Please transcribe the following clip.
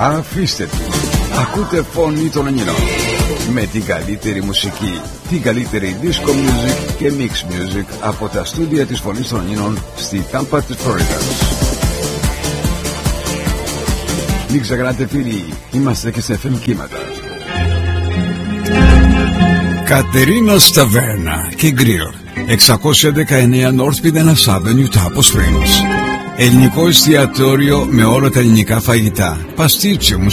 Αφήστε τη. Ακούτε Φωνή των Ελλήνων. Με την καλύτερη μουσική, την καλύτερη disco music και mix music από τα στούντια της Φωνής των Ελλήνων στη Τάμπα της Φλόριδας. Μην ξεχνάτε φίλοι, είμαστε και σε FM κύματα. Κατερίνας Ταβέρνα και Γκριλ, 619 North Pidenas Avenue, Tapo Springs. Ελληνικό εστιατόριο με όλα τα ελληνικά φαγητά, παστίτσιο,